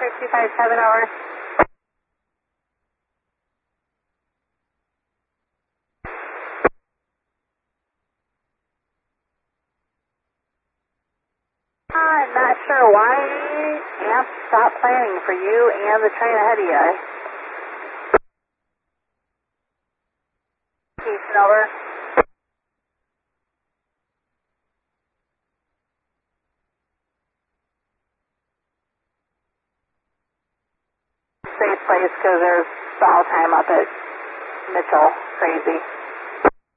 257 hours. I'm not sure why AMP stopped planning for you and the train ahead of you. Houston, over. Safe place because there's stall time up at Mitchell. Crazy.